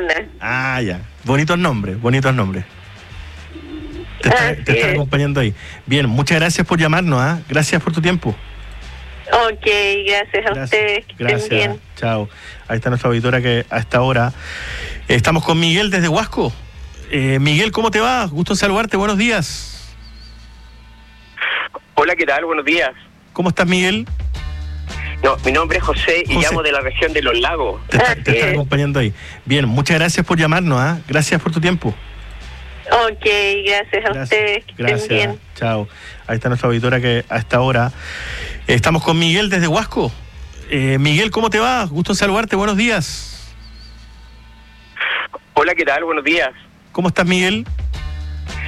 Luna. Ah, ya. Bonitos nombres, bonitos nombres. Te están acompañando ahí. Bien, muchas gracias por llamarnos, ¿ah? Gracias por tu tiempo. Ok, gracias a ustedes. Que gracias. estén bien. Chao. Ahí está nuestra auditora que a esta hora estamos con Miguel desde Huasco. Miguel, ¿cómo te va? Gusto en saludarte, buenos días. Hola, ¿qué tal? Buenos días. ¿Cómo estás, Miguel? No, mi nombre es José y llamo de la región de Los Lagos. Te están acompañando ahí. Bien, muchas gracias por llamarnos, ¿ah? Gracias por tu tiempo. Ok, gracias a ustedes. Que estén bien. Chao. Ahí está nuestra auditora que a esta hora estamos con Miguel desde Huasco. Miguel, ¿cómo te va? Gusto en saludarte, buenos días. Hola, ¿qué tal? Buenos días. ¿Cómo estás, Miguel?